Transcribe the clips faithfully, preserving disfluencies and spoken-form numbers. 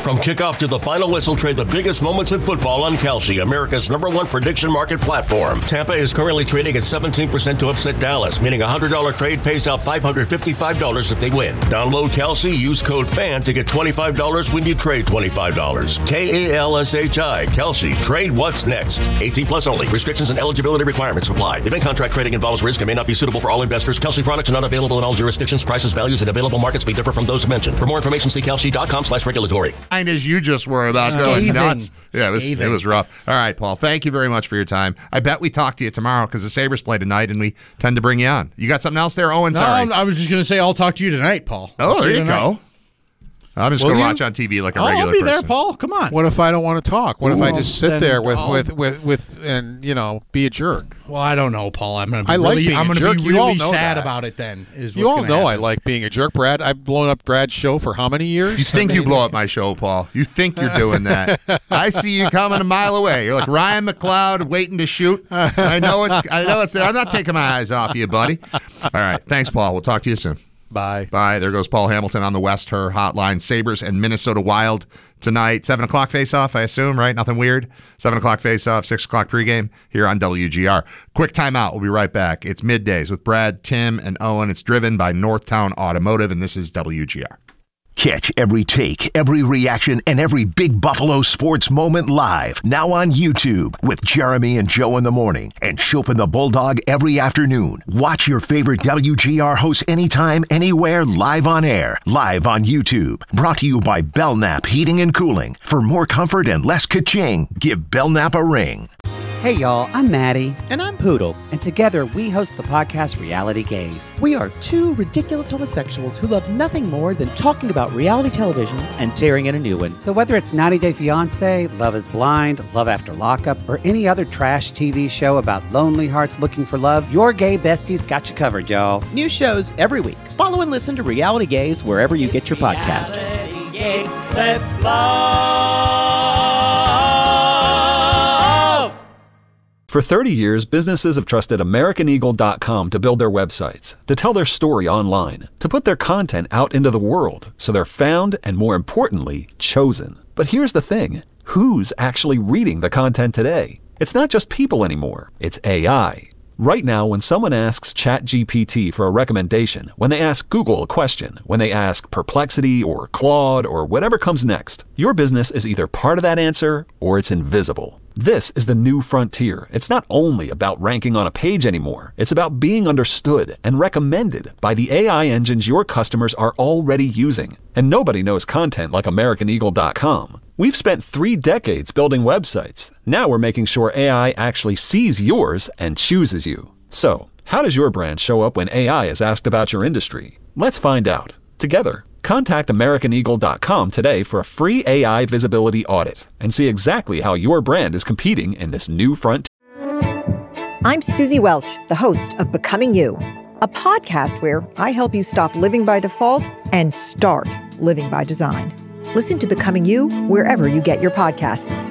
From kickoff to the final whistle, trade the biggest moments in football on Kalshi, America's number one prediction market platform. Tampa is currently trading at seventeen percent to upset Dallas, meaning a one hundred dollars trade pays out five hundred fifty-five dollars if they win. Download Kalshi, use code FAN to get twenty-five dollars when you trade twenty-five dollars. K A L S H I, Kalshi. Trade what's next. eighteen plus only. Restrictions and eligibility requirements apply. Event contract trading involves risk and may not be suitable for all investors. Kalshi products are not available in all jurisdictions. Prices, values, and available markets may differ from those mentioned. For more information, see kalshi dot com slash regulatory. As you just were about going nuts. Yeah, it was, it was rough. All right, Paul, thank you very much for your time. I bet we talk to you tomorrow because the Sabres play tonight and we tend to bring you on. You got something else there, Owen? No, Sorry. I was just going to say I'll talk to you tonight, Paul. Oh, I'll there you go. I'm just going to watch on T V like a oh, regular I'll be person. there, Paul. Come on. What if I don't want to talk? What Ooh, if I just sit then, there with, oh. with, with, with, and, you know, be a jerk? Well, I don't know, Paul. I'm going to be I like really, being I'm a gonna jerk. be You all really know sad that. about it then. Is You what's all gonna know happen. I like being a jerk, Brad. I've blown up Brad's show for how many years? You think you blow up my show, Paul. You think you're doing that. I see you coming a mile away. You're like Ryan McLeod waiting to shoot. I know it's I know it's there. I'm not taking my eyes off you, buddy. All right. Thanks, Paul. We'll talk to you soon. Bye. Bye. There goes Paul Hamilton on the West Her Hotline. Sabres and Minnesota Wild tonight. seven o'clock face-off, I assume, right? Nothing weird. seven o'clock face-off, six o'clock pregame here on W G R. Quick timeout. We'll be right back. It's Middays with Brad, Tim, and Owen. It's driven by Northtown Automotive, and this is W G R. Catch every take, every reaction, and every big Buffalo sports moment live. Now on YouTube with Jeremy and Joe in the morning and Shope and the Bulldog every afternoon. Watch your favorite W G R hosts anytime, anywhere, live on air. Live on YouTube. Brought to you by Belknap Heating and Cooling. For more comfort and less ka-ching, give Belknap a ring. Hey y'all, I'm Maddie. And I'm Poodle. And together we host the podcast Reality Gaze. We are two ridiculous homosexuals who love nothing more than talking about reality television and tearing in a new one. So whether it's ninety day fiancé, Love is Blind, Love After Lockup, or any other trash T V show about lonely hearts looking for love, your gay besties got you covered, y'all. New shows every week. Follow and listen to Reality Gaze wherever you get your podcast. Reality Gaze, let's flow. For thirty years, businesses have trusted American Eagle dot com to build their websites, to tell their story online, to put their content out into the world so they're found and, more importantly, chosen. But here's the thing. Who's actually reading the content today? It's not just people anymore. It's A I. Right now, when someone asks ChatGPT for a recommendation, when they ask Google a question, when they ask Perplexity or Claude or whatever comes next, your business is either part of that answer or it's invisible. This is the new frontier. It's not only about ranking on a page anymore. It's about being understood and recommended by the A I engines your customers are already using. And nobody knows content like American Eagle dot com. We've spent three decades building websites. Now we're making sure A I actually sees yours and chooses you. So, how does your brand show up when A I is asked about your industry? Let's find out. Together. Contact American Eagle dot com today for a free A I visibility audit and see exactly how your brand is competing in this new frontier. I'm Susie Welch, the host of Becoming You, a podcast where I help you stop living by default and start living by design. Listen to Becoming You wherever you get your podcasts.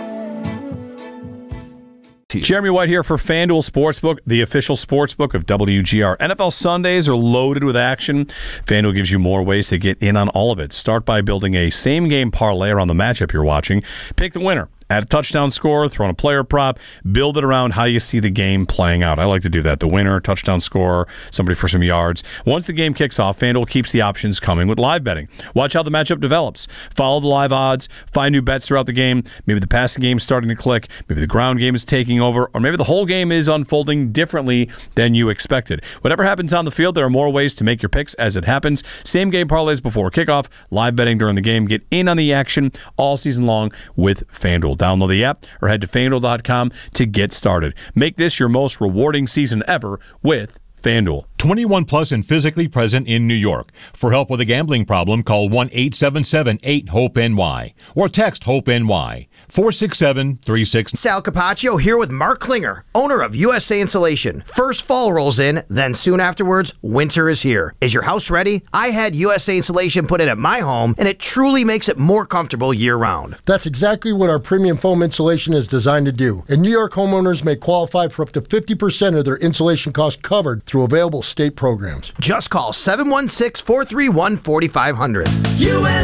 Jeremy White here for FanDuel Sportsbook, the official sportsbook of W G R. N F L Sundays are loaded with action. FanDuel gives you more ways to get in on all of it. Start by building a same-game parlay around the matchup you're watching. Pick the winner. Add a touchdown score, throw in a player prop, build it around how you see the game playing out. I like to do that. The winner, touchdown score, somebody for some yards. Once the game kicks off, FanDuel keeps the options coming with live betting. Watch how the matchup develops. Follow the live odds. Find new bets throughout the game. Maybe the passing game is starting to click. Maybe the ground game is taking over. Or maybe the whole game is unfolding differently than you expected. Whatever happens on the field, there are more ways to make your picks as it happens. Same game parlays before kickoff. Live betting during the game. Get in on the action all season long with FanDuel. Download the app or head to FanDuel dot com to get started. Make this your most rewarding season ever with FanDuel. twenty-one plus and physically present in New York. For help with a gambling problem, call one eight seven seven eight hope N Y or text HOPE-N Y four six seven three six. Sal Capaccio here with Mark Klinger, owner of U S A Insulation. First fall rolls in, then soon afterwards, winter is here. Is your house ready? I had U S A Insulation put in at my home, and it truly makes it more comfortable year-round. That's exactly what our premium foam insulation is designed to do. And New York homeowners may qualify for up to fifty percent of their insulation costs covered through available state programs. Just call seven one six, four three one, four five zero zero. U S